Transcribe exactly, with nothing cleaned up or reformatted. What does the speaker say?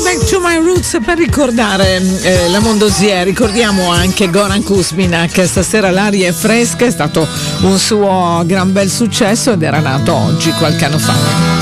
Back to My Roots per ricordare eh, la Mondosier. Ricordiamo anche Goran Kuzminak. Stasera l'aria è fresca, è stato un suo gran bel successo ed era nato oggi, qualche anno fa.